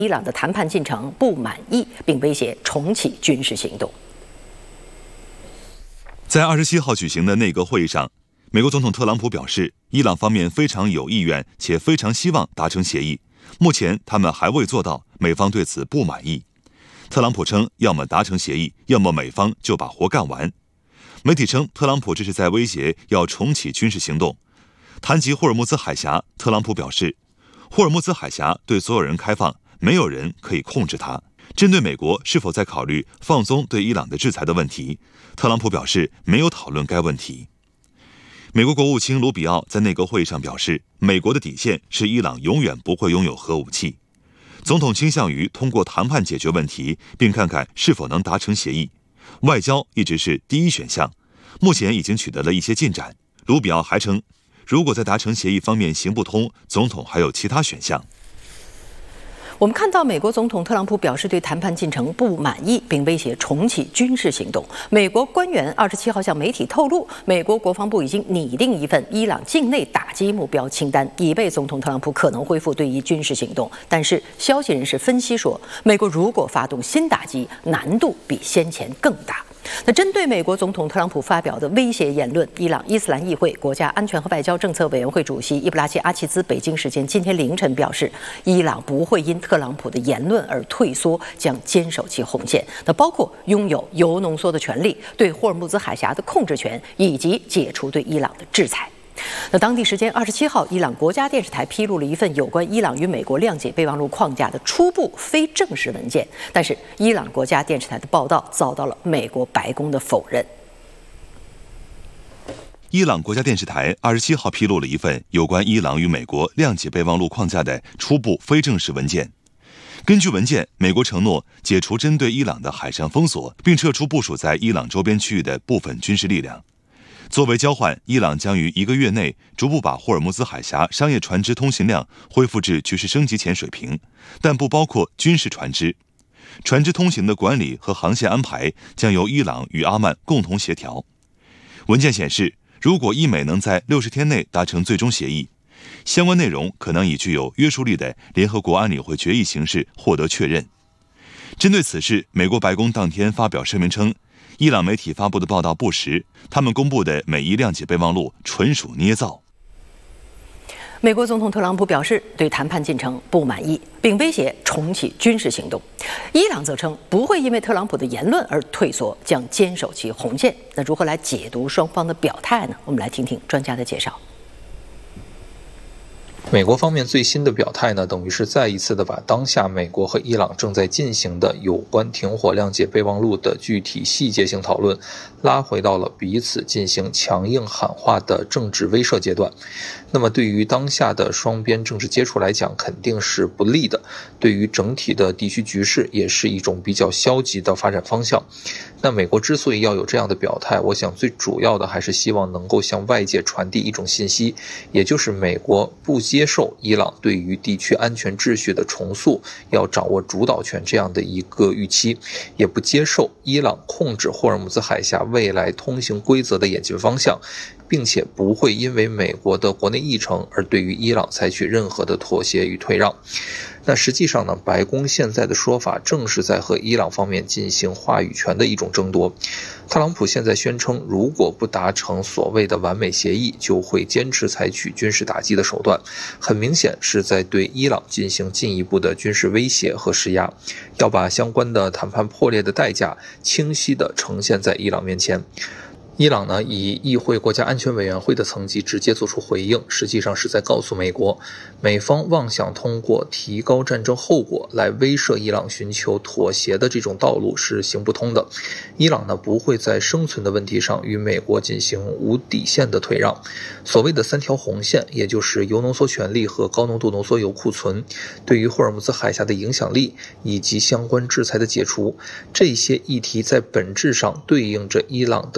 伊朗的谈判进程不满意，并威胁重启军事行动。 在27号举行的内阁会议上，美国总统特朗普表示，伊朗方面非常有意愿且非常希望达成协议，目前他们还未做到，美方对此不满意。特朗普称，要么达成协议，要么美方就把活干完。媒体称，特朗普这是在威胁要重启军事行动。谈及霍尔木兹海峡，特朗普表示，霍尔木兹海峡对所有人开放，没有人可以控制它。针对美国是否在考虑放松对伊朗的制裁的问题，特朗普表示没有讨论该问题。美国国务卿卢比奥在内阁会议上表示，美国的底线是伊朗永远不会拥有核武器。总统倾向于通过谈判解决问题，并看看是否能达成协议。外交一直是第一选项，目前已经取得了一些进展。卢比奥还称，如果在达成协议方面行不通，总统还有其他选项。 我们看到，美国总统特朗普表示对谈判进程不满意，并威胁重启军事行动。美国官员27号向媒体透露，美国国防部已经拟定一份伊朗境内打击目标清单，以备总统特朗普可能恢复对伊军事行动。但是，消息人士分析说，美国如果发动新打击，难度比先前更大。那针对美国总统特朗普发表的威胁言论，伊朗伊斯兰议会国家安全和外交政策委员会主席伊布拉希·阿齐兹北京时间今天凌晨表示，伊朗不会因特朗普的言论而退缩，将坚守其红线。那包括拥有铀浓缩的权利、对霍尔木兹海峡的控制权，以及解除对伊朗的制裁。那当地时间27号，伊朗国家电视台披露了一份有关伊朗与美国谅解备忘录框架的初步非正式文件，但是伊朗国家电视台的报道遭到了美国白宫的否认。 伊朗国家电视台27号披露了一份有关伊朗与美国谅解备忘录框架的初步非正式文件。根据文件，美国承诺解除针对伊朗的海上封锁，并撤出部署在伊朗周边区域的部分军事力量。作为交换，伊朗将于1个月内逐步把霍尔木兹海峡商业船只通行量恢复至局势升级前水平，但不包括军事船只。船只通行的管理和航线安排将由伊朗与阿曼共同协调。文件显示，如果伊美能在60天内达成最终协议，相关内容可能以具有约束力的联合国安理会决议形式获得确认。针对此事，美国白宫当天发表声明称，伊朗媒体发布的报道不实，他们公布的美伊谅解备忘录纯属捏造。 美国总统特朗普表示对谈判进程不满意，并威胁重启军事行动。伊朗则称不会因为特朗普的言论而退缩，将坚守其红线。那如何来解读双方的表态呢？我们来听听专家的介绍。 美国方面最新的表态呢，等于是再一次的把当下美国和伊朗正在进行的有关停火谅解备忘录的具体细节性讨论，拉回到了彼此进行强硬喊话的政治威慑阶段。那么对于当下的双边政治接触来讲，肯定是不利的，对于整体的地区局势也是一种比较消极的发展方向。那美国之所以要有这样的表态，我想最主要的还是希望能够向外界传递一种信息，也就是美国不接受伊朗对于地区安全秩序的重塑要掌握主导权这样的一个预期，也不接受伊朗控制霍尔木兹海峡未来通行规则的演进方向，并且不会因为美国的国内议程而对于伊朗采取任何的妥协与退让。那实际上呢，白宫现在的说法正是在和伊朗方面进行话语权的一种争夺。特朗普现在宣称，如果不达成所谓的完美协议，就会坚持采取军事打击的手段，很明显是在对伊朗进行进一步的军事威胁和施压，要把相关的谈判破裂的代价清晰地呈现在伊朗面前。伊朗呢，以议会国家安全委员会的层级直接做出回应，实际上是在告诉美国，美方妄想通过提高战争后果来威慑伊朗寻求妥协的这种道路是行不通的。伊朗呢，不会在生存的问题上与美国进行无底线的退让。所谓的3条红线，也就是铀浓缩权利和高浓度浓缩铀库存，对于霍尔木兹海峡的影响力，以及相关制裁的解除，这些议题在本质上对应着伊朗的政治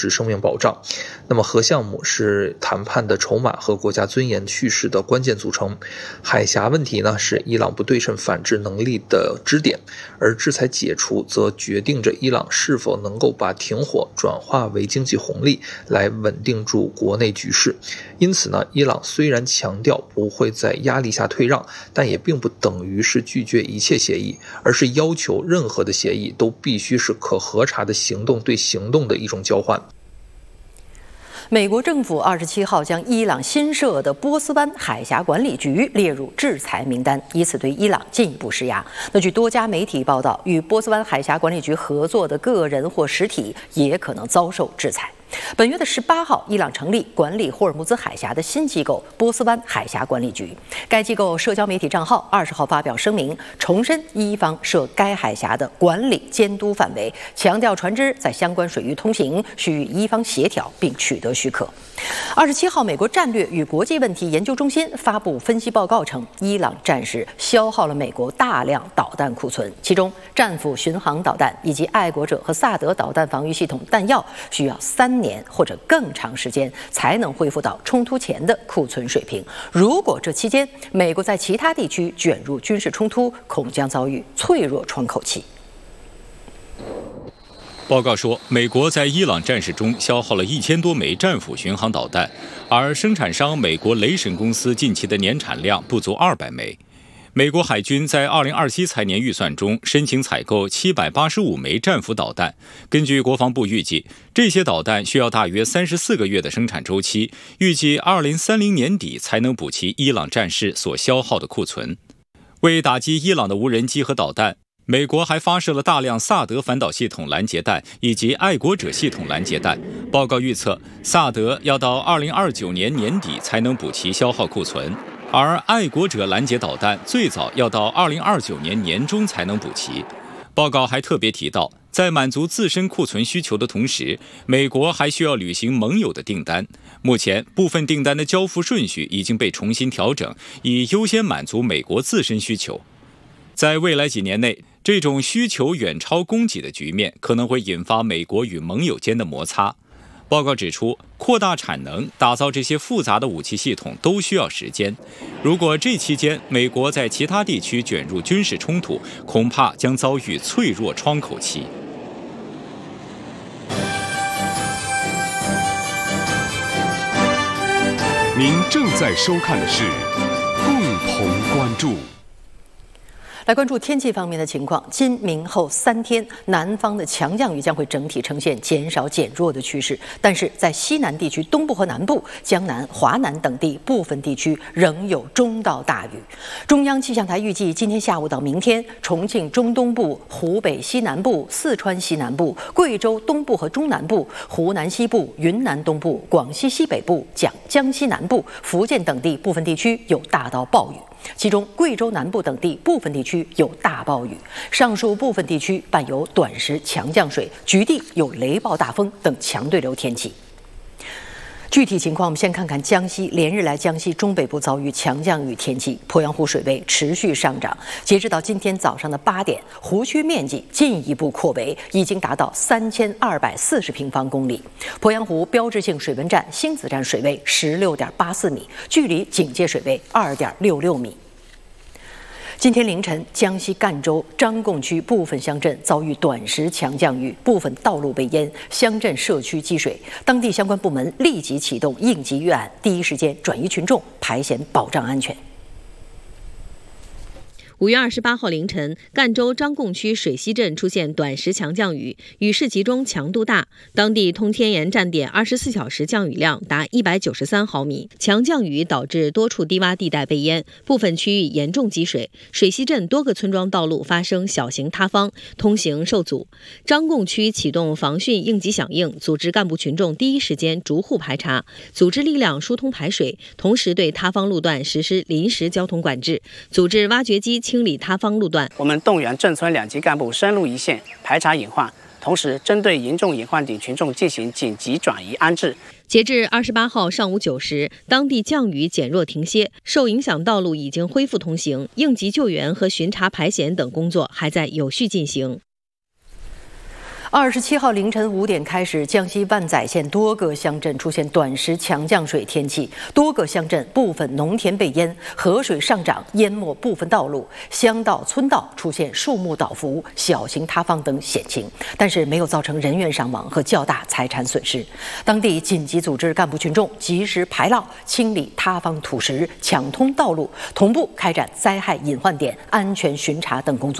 质生命保障。那么核项目是谈判的筹码和国家尊严叙事的关键组成。海峡问题呢，是伊朗不对称反制能力的支点，而制裁解除则决定着伊朗是否能够把停火转化为经济红利，来稳定住国内局势。因此呢，伊朗虽然强调不会在压力下退让，但也并不等于是拒绝一切协议，而是要求任何的协议都必须是可核查的行动对行动的一种交换。 美国政府27号将伊朗新设的波斯湾海峡管理局列入制裁名单，以此对伊朗进一步施压。那据多家媒体报道，与波斯湾海峡管理局合作的个人或实体也可能遭受制裁。本月的18号，伊朗成立管理霍尔木兹海峡的新机构——波斯湾海峡管理局。该机构社交媒体账号20号发表声明，重申伊方涉该海峡的管理监督范围，强调船只在相关水域通行需与伊方协调并取得许可。27号，美国战略与国际问题研究中心发布分析报告称，伊朗战事消耗了美国大量导弹库存，其中战斧巡航导弹以及爱国者和萨德导弹防御系统弹药需要3年或者更长时间才能恢复到冲突前的库存水平。如果这期间美国在其他地区卷入军事冲突，恐将遭遇脆弱窗口期。 报告说，美国在伊朗战事中消耗了1000多枚战斧巡航导弹，而生产商美国雷神公司近期的年产量不足200枚。美国海军在2027财年预算中申请采购785枚战斧导弹。根据国防部预计，这些导弹需要大约34个月的生产周期，预计2030年底才能补齐伊朗战事所消耗的库存。为打击伊朗的无人机和导弹，美国还发射了大量萨德反导系统拦截弹以及爱国者系统拦截弹。报告预测，萨德要到2029年年底才能补齐消耗库存，而爱国者拦截导弹最早要到2029年年中才能补齐。报告还特别提到，在满足自身库存需求的同时，美国还需要履行盟友的订单。目前，部分订单的交付顺序已经被重新调整，以优先满足美国自身需求。在未来几年内，这种需求远超供给的局面可能会引发美国与盟友间的摩擦。报告指出，扩大产能、打造这些复杂的武器系统都需要时间。如果这期间美国在其他地区卷入军事冲突，恐怕将遭遇脆弱窗口期。 您正在收看的是共同关注。 来关注天气方面的情况。今明后3天，南方的强降雨将会整体呈现减少减弱的趋势，但是在西南地区、东部和南部、江南、华南等地部分地区仍有中到大雨。中央气象台预计，今天下午到明天，重庆中东部、湖北西南部、四川西南部、贵州东部和中南部、湖南西部、云南东部、广西西北部、江西南部、福建等地部分地区有大到暴雨。其中，贵州南部等地部分地区有大暴雨，上述部分地区伴有短时强降水，局地有雷暴大风等强对流天气。具体情况，我们先看看江西。连日来，江西中北部遭遇强降雨天气，鄱阳湖水位持续上涨。截止到今天早上的8点，湖区面积进一步扩围，已经达到3240平方公里。鄱阳湖标志性水文站星子站水位16.84米，距离警戒水位2.66米。今天凌晨，江西赣州张贡区部分乡镇遭遇短时强降雨，部分道路被淹，乡镇社区积水。当地相关部门立即启动应急预案，第一时间转移群众，排险保障安全。 5月28号凌晨，赣州张贡区水西镇出现短时强降雨，雨势集中，强度大。当地通天岩站点24小时降雨量达193毫米。强降雨导致多处低洼地带被淹，部分区域严重积水。水西镇多个村庄道路发生小型塌方，通行受阻。张贡区启动防汛应急响应，组织干部群众第一时间逐户排查，组织力量疏通排水，同时对塌方路段实施临时交通管制，组织挖掘机清理塌方路段。 我们动员镇村2级干部深入一线排查隐患，同时针对严重隐患顶群众进行紧急转移安置。 截至28号上午9时，当地降雨减弱停歇，受影响道路已经恢复通行，应急救援和巡查排险等工作还在有序进行。 27号凌晨5点开始，江西万载县多个乡镇出现短时强降水天气，多个乡镇部分农田被淹，河水上涨淹没部分道路，乡道、村道出现树木倒伏、小型塌方等险情，但是没有造成人员伤亡和较大财产损失。当地紧急组织干部群众及时排涝、清理塌方土石、抢通道路，同步开展灾害隐患点安全巡查等工作。